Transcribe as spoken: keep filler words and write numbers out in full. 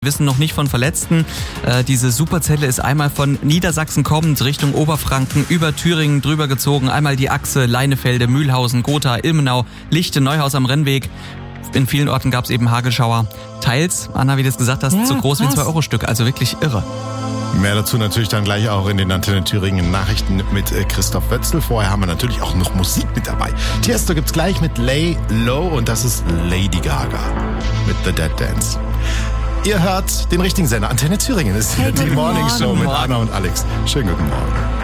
Wissen noch nicht von Verletzten. Äh, diese Superzelle ist einmal von Niedersachsen kommend Richtung Oberfranken über Thüringen drüber gezogen. Einmal die Achse Leinefelde, Mühlhausen, Gotha, Ilmenau, Lichte, Neuhaus am Rennweg. In vielen Orten gab es eben Hagelschauer. Teils, Anna, wie du es gesagt hast, ja, so groß krass. Wie ein zwei Euro Stück. Also wirklich irre. Mehr dazu natürlich dann gleich auch in den Antenne Thüringen Nachrichten mit Christoph Wötzl. Vorher haben wir natürlich auch noch Musik mit dabei. Tiesto gibt's gleich mit Lay Low und das ist Lady Gaga mit The Dead Dance. Ihr hört den richtigen Sender. Antenne Thüringen ist hier hey, die Morning Show Morgen. mit Anna und Alex. Schönen guten Morgen.